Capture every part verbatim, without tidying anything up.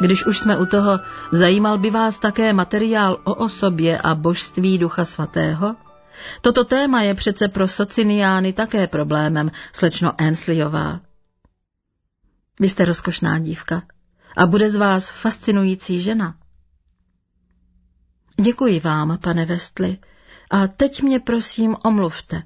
Když už jsme u toho, zajímal by vás také materiál o osobě a božství Ducha Svatého? Toto téma je přece pro sociniány také problémem, slečno Ainsleyová. Vy jste rozkošná dívka a bude z vás fascinující žena. Děkuji vám, pane Westley, a teď mě prosím omluvte.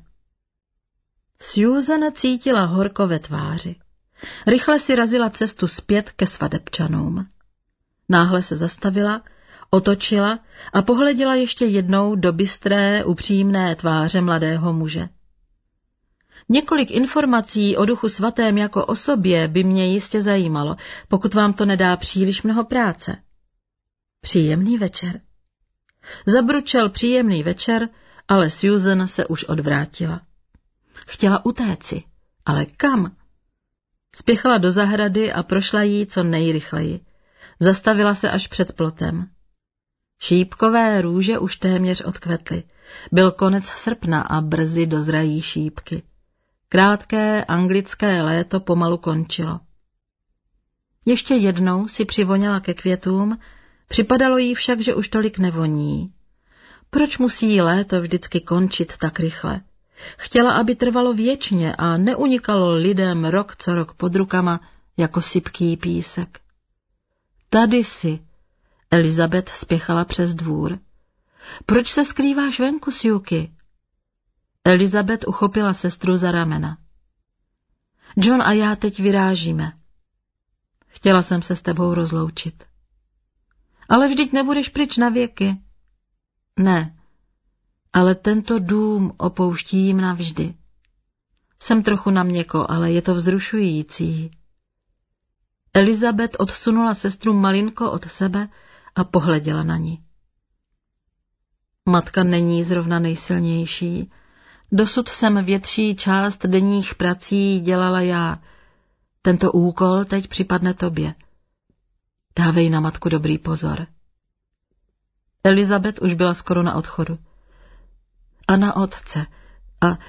Susan cítila horko ve tváři. Rychle si razila cestu zpět ke svatebčanům. Náhle se zastavila, otočila a pohleděla ještě jednou do bystré, upřímné tváře mladého muže. Několik informací o Duchu Svatém jako osobě by mě jistě zajímalo, pokud vám to nedá příliš mnoho práce. Příjemný večer. Zabručel příjemný večer, ale Susan se už odvrátila. Chtěla utéci, ale kam? Spěchala do zahrady a prošla jí co nejrychleji. Zastavila se až před plotem. Šípkové růže už téměř odkvetly. Byl konec srpna a brzy dozrají šípky. Krátké anglické léto pomalu končilo. Ještě jednou si přivoněla ke květům, připadalo jí však, že už tolik nevoní. Proč musí léto vždycky končit tak rychle? Chtěla, aby trvalo věčně a neunikalo lidem rok co rok pod rukama jako sypký písek. Tady si, Elizabeth spěchala přes dvůr. Proč se skrýváš venku, Suky? Elizabeth uchopila sestru za ramena. John a já teď vyrážíme. Chtěla jsem se s tebou rozloučit. Ale vždyť nebudeš pryč na věky. Ne, ale tento dům opouštím navždy. Jsem trochu naměko, ale je to vzrušující. Elizabeth odsunula sestru malinko od sebe a pohleděla na ní. Matka není zrovna nejsilnější. Dosud jsem větší část denních prací dělala já. Tento úkol teď připadne tobě. Dávej na matku dobrý pozor. Elizabeth už byla skoro na odchodu. A na otce. A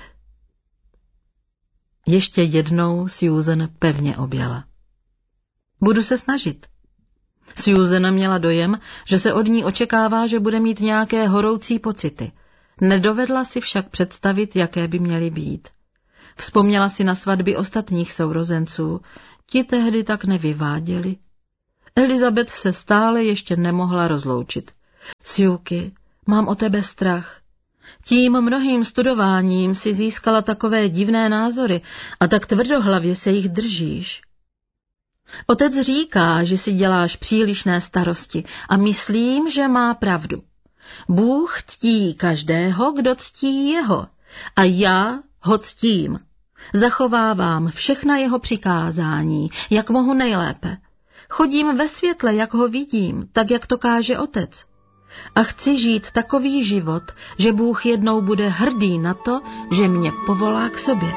ještě jednou Susan pevně objala. Budu se snažit. Susan měla dojem, že se od ní očekává, že bude mít nějaké horoucí pocity. Nedovedla si však představit, jaké by měly být. Vzpomněla si na svatby ostatních sourozenců. Ti tehdy tak nevyváděli. Elizabeth se stále ještě nemohla rozloučit. Suky, mám o tebe strach. Tím mnohým studováním si získala takové divné názory a tak tvrdohlavě se jich držíš. Otec říká, že si děláš přílišné starosti a myslím, že má pravdu. Bůh ctí každého, kdo ctí jeho, a já ho ctím. Zachovávám všechna jeho přikázání, jak mohu nejlépe. Chodím ve světle, jak ho vidím, tak, jak to káže otec. A chci žít takový život, že Bůh jednou bude hrdý na to, že mě povolá k sobě.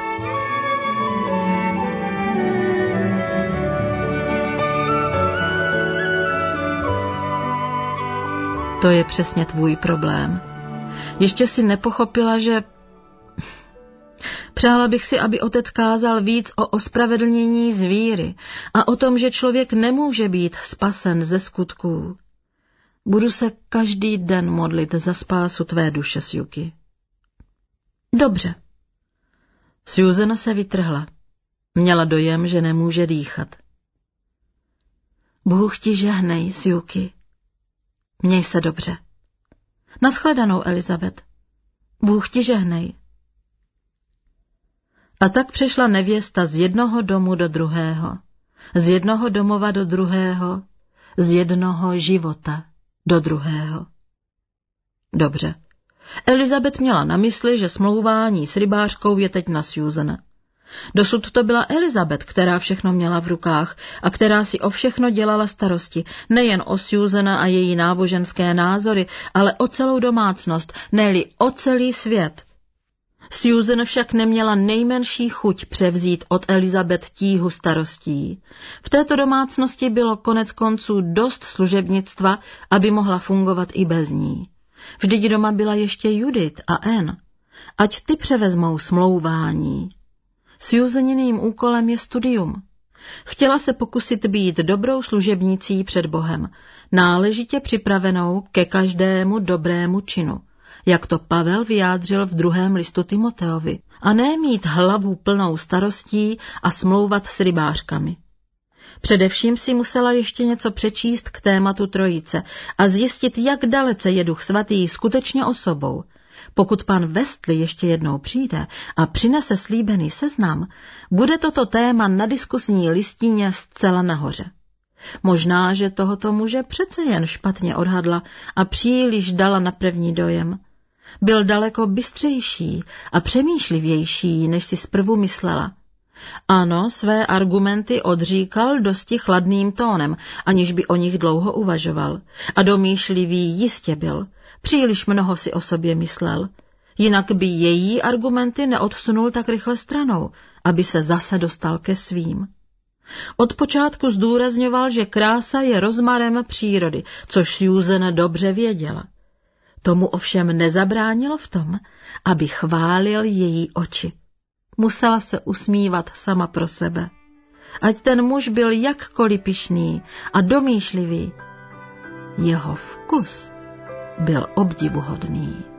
To je přesně tvůj problém. Ještě si nepochopila, že... Přála bych si, aby otec kázal víc o ospravedlnění z víry a o tom, že člověk nemůže být spasen ze skutků. Budu se každý den modlit za spásu tvé duše, Suky. Dobře. Susan se vytrhla. Měla dojem, že nemůže dýchat. Bůh ti žehnej, Suky. Měj se dobře. Naschledanou, Elizabeth. Bůh ti žehnej. A tak přešla nevěsta z jednoho domu do druhého, z jednoho domova do druhého, z jednoho života do druhého. Dobře. Elizabeth měla na mysli, že smlouvání s rybářkou je teď na Susan. Dosud to byla Elizabeth, která všechno měla v rukách a která si o všechno dělala starosti, nejen o Susana a její náboženské názory, ale o celou domácnost, ne-li o celý svět. Susan však neměla nejmenší chuť převzít od Elizabeth tíhu starostí. V této domácnosti bylo konec konců dost služebnictva, aby mohla fungovat i bez ní. Vždyť doma byla ještě Judith a Anne. Ať ty převezmou smlouvání. Susaniným úkolem je studium. Chtěla se pokusit být dobrou služebnicí před Bohem, náležitě připravenou ke každému dobrému činu, jak to Pavel vyjádřil v druhém listu Timoteovi, a ne mít hlavu plnou starostí a smlouvat s rybářkami. Především si musela ještě něco přečíst k tématu trojice a zjistit, jak dalece je Duch Svatý skutečně osobou. Pokud pan Westley ještě jednou přijde a přinese slíbený seznam, bude toto téma na diskusní listině zcela nahoře. Možná, že tohoto muže přece jen špatně odhadla a příliš dala na první dojem. Byl daleko bystřejší a přemýšlivější, než si zprvu myslela. Ano, své argumenty odříkal dosti chladným tónem, aniž by o nich dlouho uvažoval. A domýšlivý jistě byl. Příliš mnoho si o sobě myslel. Jinak by její argumenty neodsunul tak rychle stranou, aby se zase dostal ke svým. Od počátku zdůrazňoval, že krása je rozmarem přírody, což Susan dobře věděla. Tomu ovšem nezabránilo v tom, aby chválil její oči. Musela se usmívat sama pro sebe. Ať ten muž byl jakkoliv pyšný a domýšlivý, jeho vkus byl obdivuhodný.